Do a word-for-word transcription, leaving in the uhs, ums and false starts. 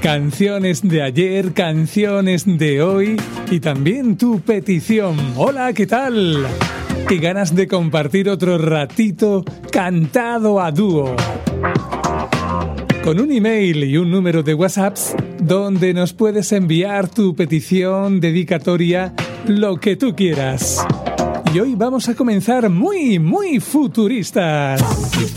Canciones de ayer, canciones de hoy y también tu petición. Hola, ¿qué tal? ¿Qué ganas de compartir otro ratito cantado a dúo? Con un email y un número de WhatsApp donde nos puedes enviar tu petición, dedicatoria, lo que tú quieras. Y hoy vamos a comenzar muy, muy futuristas.